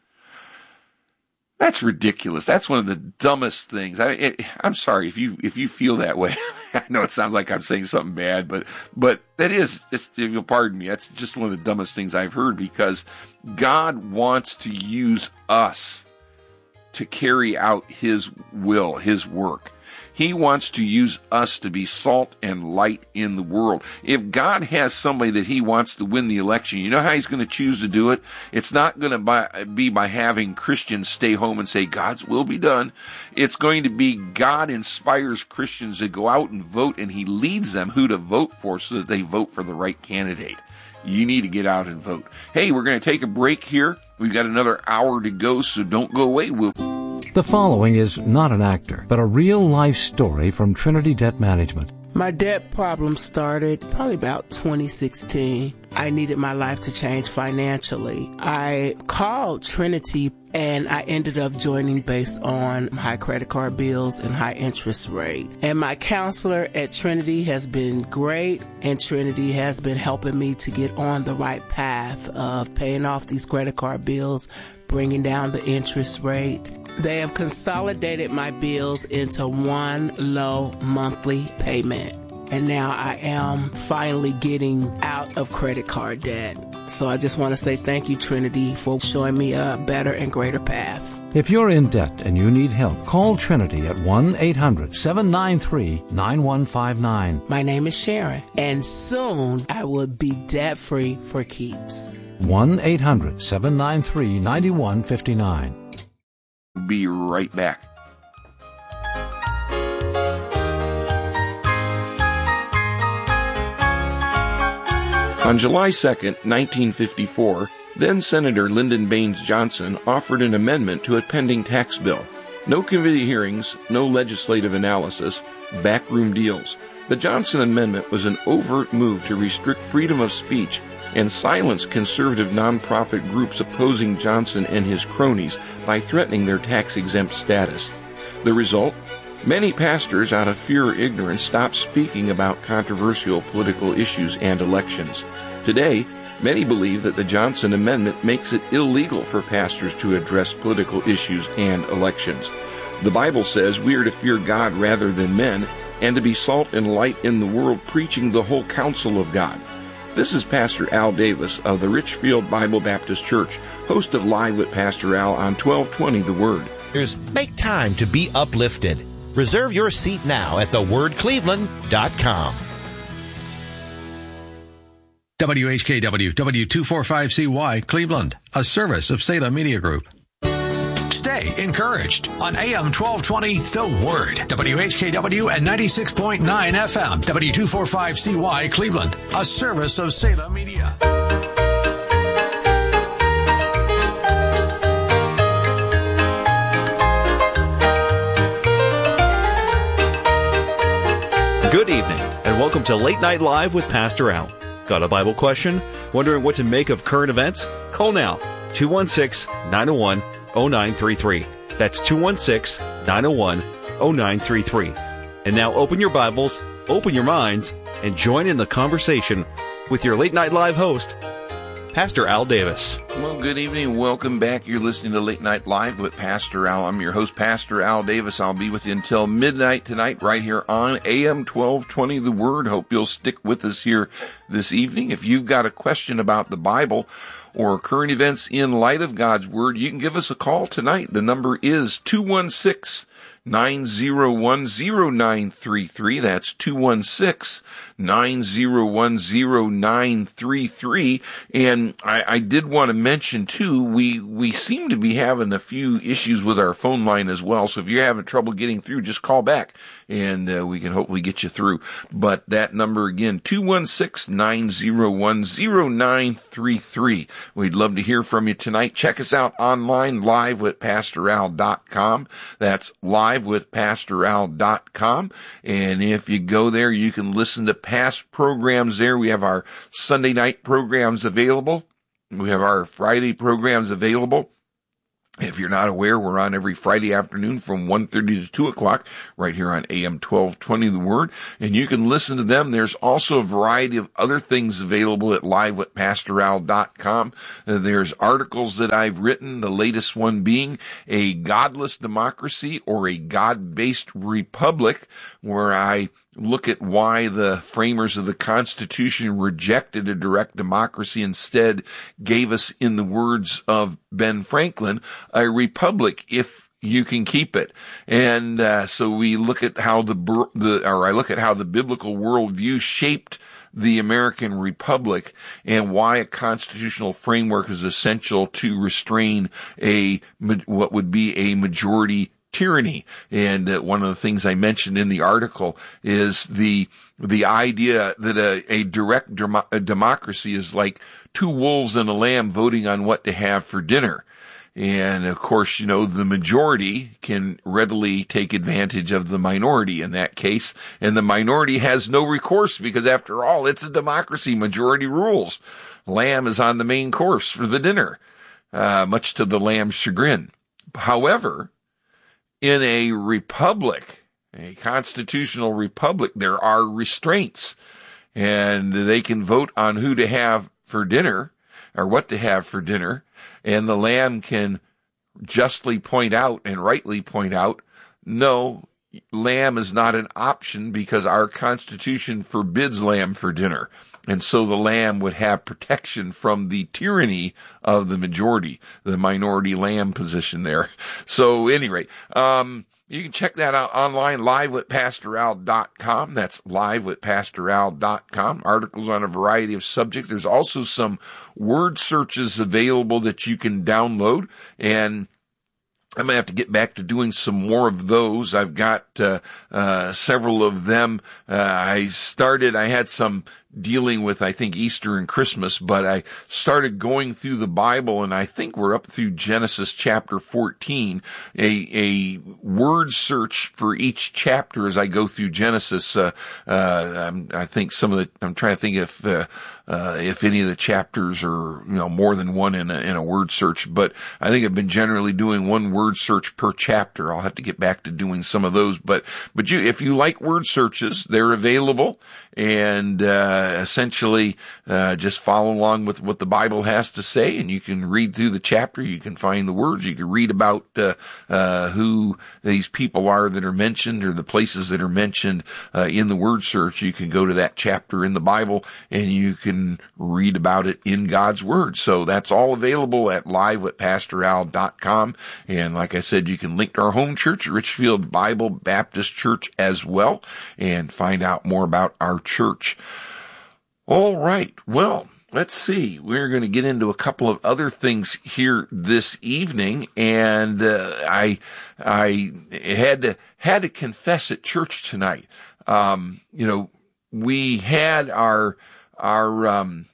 That's ridiculous. That's one of the dumbest things. I, it, I'm sorry if you if you feel that way. I know it sounds like I'm saying something bad, but but that is, it's, if you'll pardon me, that's just one of the dumbest things I've heard, because God wants to use us to carry out His will, His work. He wants to use us to be salt and light in the world. If God has somebody that He wants to win the election, you know how He's going to choose to do it? It's not going to be by having Christians stay home and say, God's will be done. It's going to be God inspires Christians to go out and vote, and He leads them who to vote for so that they vote for the right candidate. You need to get out and vote. Hey, we're going to take a break here. We've got another hour to go, so don't go away. We'll... The following is not an actor, but a real-life story from Trinity Debt Management. My debt problem started probably about twenty sixteen. I needed my life to change financially. I called Trinity and I ended up joining based on high credit card bills and high interest rate. And my counselor at Trinity has been great, and Trinity has been helping me to get on the right path of paying off these credit card bills, bringing down the interest rate. They have consolidated my bills into one low monthly payment. And now I am finally getting out of credit card debt. So I just want to say thank you, Trinity, for showing me a better and greater path. If you're in debt and you need help, call Trinity at one eight hundred seven nine three nine one five nine. My name is Sharon, and soon I will be debt-free for keeps. one eight hundred seven nine three nine one five nine. Be right back. On July second, nineteen fifty-four, then-Senator Lyndon Baines Johnson offered an amendment to a pending tax bill. No committee hearings, no legislative analysis, backroom deals. The Johnson Amendment was an overt move to restrict freedom of speech and silence conservative nonprofit groups opposing Johnson and his cronies by threatening their tax-exempt status. The result? Many pastors, out of fear or ignorance, stopped speaking about controversial political issues and elections. Today, many believe that the Johnson Amendment makes it illegal for pastors to address political issues and elections. The Bible says we are to fear God rather than men, and to be salt and light in the world, preaching the whole counsel of God. This is Pastor Al Davis of the Richfield Bible Baptist Church, host of Live with Pastor Al on twelve twenty The Word. Make time to be uplifted. Reserve your seat now at the word cleveland dot com. W H K W, W two forty-five C Y, Cleveland, a service of Salem Media Group. Stay encouraged on A M twelve twenty The Word, W H K W and ninety-six point nine F M, W two forty-five C Y, Cleveland, a service of Salem Media. Good evening, and welcome to Late Night Live with Pastor Al. Got a Bible question? Wondering what to make of current events? Call now, two one six, nine oh one, oh nine three three. That's two one six, nine oh one, oh nine three three. And now open your Bibles, open your minds, and join in the conversation with your Late Night Live host, Pastor Al Davis. Well, good evening. Welcome back. You're listening to Late Night Live with Pastor Al. I'm your host, Pastor Al Davis. I'll be with you until midnight tonight right here on A M twelve twenty The Word. Hope you'll stick with us here this evening. If you've got a question about the Bible, or current events in light of God's Word, you can give us a call tonight. The number is two one six, nine zero one, zero nine three three. That's two one six, nine zero one, zero nine three three. And I, I did want to mention, too, we, we seem to be having a few issues with our phone line as well. So if you're having trouble getting through, just call back and uh, we can hopefully get you through. But that number again, two one six, nine zero one, zero nine three three. We'd love to hear from you tonight. Check us out online, live with pastor al dot com. That's live with pastor al dot com. And if you go there, you can listen to past programs there. We have our Sunday night programs available. We have our Friday programs available. If you're not aware, we're on every Friday afternoon from one thirty to two o'clock right here on A M twelve twenty The Word, and you can listen to them. There's also a variety of other things available at live with pastor al dot com. Uh, there's articles that I've written, the latest one being A Godless Democracy or a God-Based Republic, where I look at why the framers of the Constitution rejected a direct democracy, instead gave us, in the words of Ben Franklin, a republic if you can keep it. And uh, so we look at how the, the or I look at how the biblical worldview shaped the American Republic and why a constitutional framework is essential to restrain a what would be a majority tyranny. And uh, one of the things I mentioned in the article is the the idea that a, a direct dem- a democracy is like two wolves and a lamb voting on what to have for dinner. And of course, you know, the majority can readily take advantage of the minority in that case, and the minority has no recourse because, after all, it's a democracy. Majority rules. Lamb is on the main course for the dinner, uh, much to the lamb's chagrin. However, in a republic, a constitutional republic, there are restraints, and they can vote on who to have for dinner or what to have for dinner, and the lamb can justly point out and rightly point out, no, lamb is not an option because our Constitution forbids lamb for dinner. And so the lamb would have protection from the tyranny of the majority, the minority lamb position there. So at any rate, um, you can check that out online, live with pastor al dot com. That's live with pastor al dot com. Articles on a variety of subjects. There's also some word searches available that you can download, and I'm going to have to get back to doing some more of those. I've got uh, uh several of them. Uh, I started, I had some dealing with, I think, Easter and Christmas, but I started going through the Bible, and I think we're up through Genesis chapter fourteen, a, a word search for each chapter as I go through Genesis. Uh, uh, I'm, I think some of the, I'm trying to think if, uh, uh, if any of the chapters are, you know, more than one in a, in a word search, but I think I've been generally doing one word search per chapter. I'll have to get back to doing some of those, but, but you, if you like word searches, they're available, and, uh, essentially, uh, just follow along with what the Bible has to say, and you can read through the chapter. You can find the words. You can read about, uh, uh, who these people are that are mentioned, or the places that are mentioned, uh, in the word search. You can go to that chapter in the Bible and you can read about it in God's Word. So that's all available at live with pastor al dot com. And like I said, you can link to our home church, Richfield Bible Baptist Church, as well, and find out more about our church. All right. Well, let's see. We're going to get into a couple of other things here this evening, and uh, I I had to had to confess at church tonight. Um, you know, we had our our um,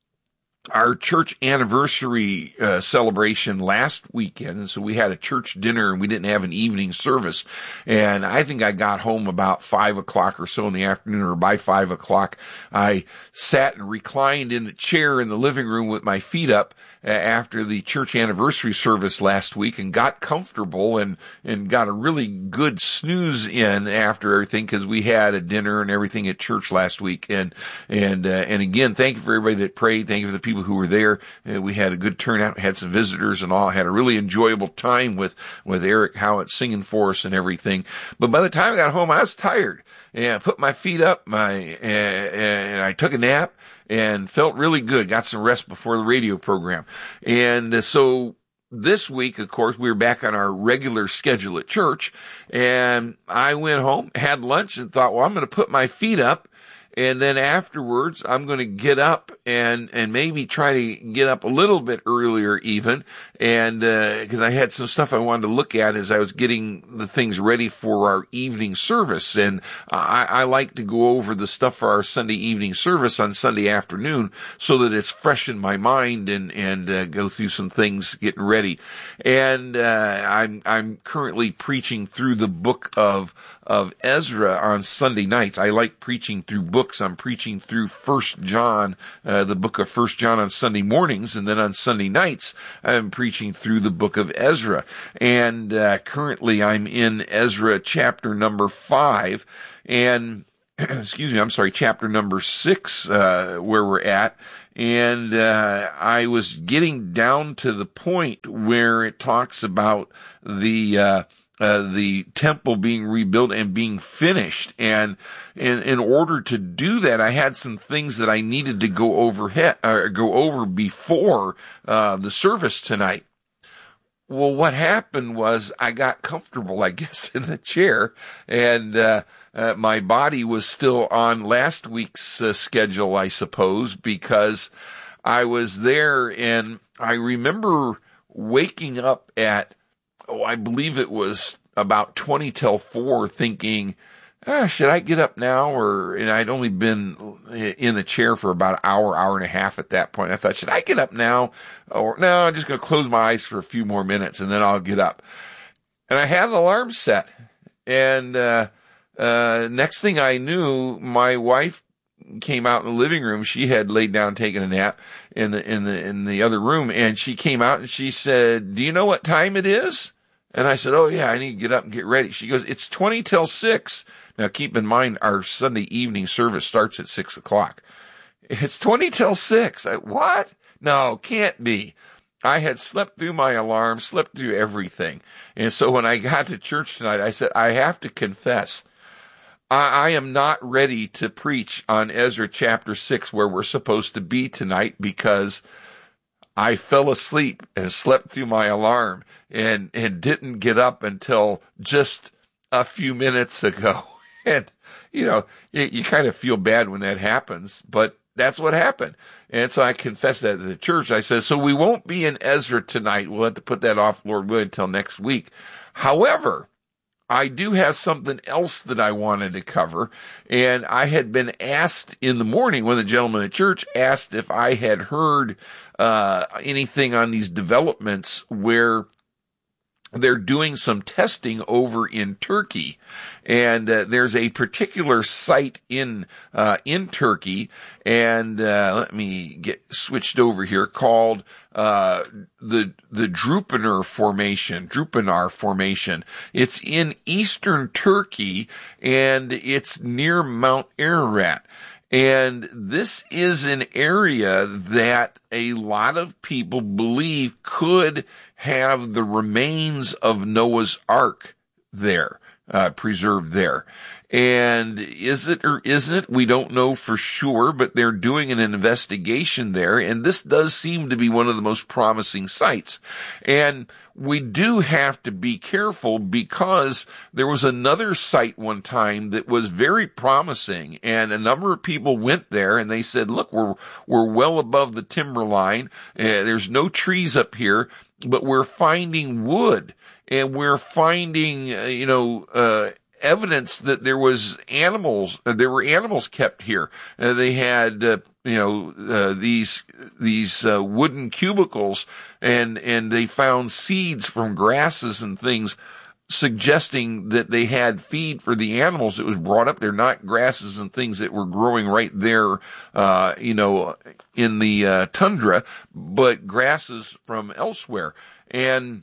our church anniversary uh, celebration last weekend, and so we had a church dinner, and we didn't have an evening service. And I think I got home about five o'clock or so in the afternoon, or by five o'clock, I sat and reclined in the chair in the living room with my feet up uh, after the church anniversary service last week, and got comfortable and and got a really good snooze in after everything, because we had a dinner and everything at church last week. And and uh, and again, thank you for everybody that prayed. Thank you for the people people who were there. Uh, we had a good turnout, had some visitors and all, had a really enjoyable time with, with Eric Howitt singing for us and everything. But by the time I got home, I was tired. And I put my feet up, my, uh, and I took a nap and felt really good. Got some rest before the radio program. And uh, so this week, of course, we were back on our regular schedule at church, and I went home, had lunch, and thought, well, I'm going to put my feet up. And then afterwards, I'm going to get up and, and maybe try to get up a little bit earlier even. And, uh, cause I had some stuff I wanted to look at as I was getting the things ready for our evening service. And I, I like to go over the stuff for our Sunday evening service on Sunday afternoon so that it's fresh in my mind and, and, uh, go through some things getting ready. And, uh, I'm, I'm currently preaching through the book of, of Ezra on Sunday nights. I like preaching through books. I'm preaching through First John, uh, the book of First John on Sunday mornings, and then on Sunday nights, I'm preaching through the book of Ezra. And uh, currently I'm in Ezra chapter number five, and excuse me, I'm sorry, chapter number six, uh, where we're at. And uh, I was getting down to the point where it talks about the uh Uh, the temple being rebuilt and being finished. And in, in order to do that, I had some things that I needed to go over, he- uh, go over before, uh, the service tonight. Well, what happened was I got comfortable, I guess, in the chair, and, uh, uh my body was still on last week's uh, schedule, I suppose, because I was there, and I remember waking up at, oh, I believe it was about twenty till four, thinking, ah, should I get up now? Or, and I'd only been in the chair for about an hour, hour and a half at that point. I thought, should I get up now? Or no, I'm just going to close my eyes for a few more minutes and then I'll get up. And I had an alarm set. And, uh, uh, next thing I knew, my wife came out in the living room. She had laid down taking a nap in the, in the, in the other room. And she came out and she said, do you know what time it is? And I said, oh yeah, I need to get up and get ready. She goes, it's twenty till six. Now keep in mind, our Sunday evening service starts at six o'clock. It's twenty till six. I, what? No, can't be. I had slept through my alarm, slept through everything. And so when I got to church tonight, I said, I have to confess, I, I am not ready to preach on Ezra chapter six where we're supposed to be tonight, because I fell asleep and slept through my alarm and, and didn't get up until just a few minutes ago. And, you know, you, you kind of feel bad when that happens, but that's what happened. And so I confessed that to the church. I said, so we won't be in Ezra tonight. We'll have to put that off, Lord willing, until next week. However, I do have something else that I wanted to cover, and I had been asked in the morning when the gentleman at church asked if I had heard uh anything on these developments where they're doing some testing over in Turkey. And uh, there's a particular site in uh in Turkey, and uh let me get switched over here, called uh the the Drupanar Formation, Drupanar Formation. It's in eastern Turkey, and it's near Mount Ararat. And this is an area that a lot of people believe could have the remains of Noah's Ark there, uh, preserved there. And is it or isn't it? We don't know for sure, but they're doing an investigation there. And this does seem to be one of the most promising sites. And we do have to be careful, because there was another site one time that was very promising, and a number of people went there and they said, look, we're, we're well above the timber line. Uh, there's no trees up here, but we're finding wood, and we're finding, uh, you know, uh, evidence that there was animals, uh, there were animals kept here. Uh, they had, uh, you know, uh, these, these, uh, wooden cubicles, and, and they found seeds from grasses and things, suggesting that they had feed for the animals that was brought up there, not grasses and things that were growing right there, uh, you know, in the, uh, tundra, but grasses from elsewhere. And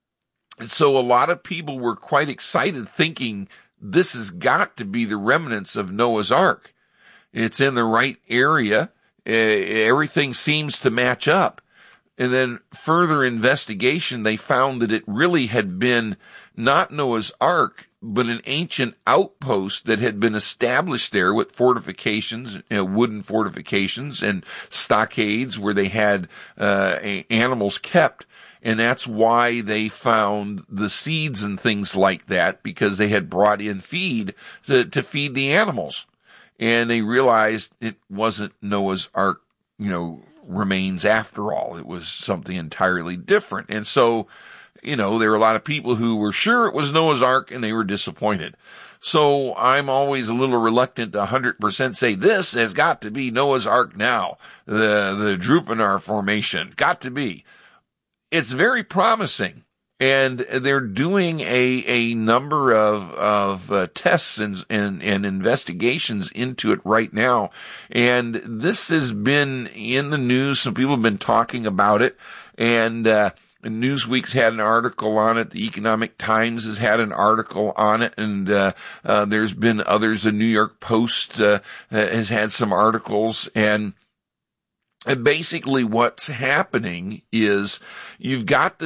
so a lot of people were quite excited, thinking this has got to be the remnants of Noah's Ark. It's in the right area. uh, everything seems to match up. And then further investigation, they found that it really had been not Noah's Ark, but an ancient outpost that had been established there with fortifications, you know, wooden fortifications and stockades where they had uh, animals kept. And that's why they found the seeds and things like that, because they had brought in feed to, to feed the animals. And they realized it wasn't Noah's Ark, you know, remains after all. It was something entirely different. And so, you know, there were a lot of people who were sure it was Noah's Ark and they were disappointed. So I'm always a little reluctant to one hundred percent say this has got to be Noah's Ark now. The, the Drupanar formation. Got to be. It's very promising. And they're doing a, a number of, of uh, tests and, and, and investigations into it right now. And this has been in the news. Some people have been talking about it. And, uh, Newsweek's had an article on it. The Economic Times has had an article on it. And, uh, uh, there's been others. The New York Post, uh, has had some articles. And, And basically what's happening is you've got the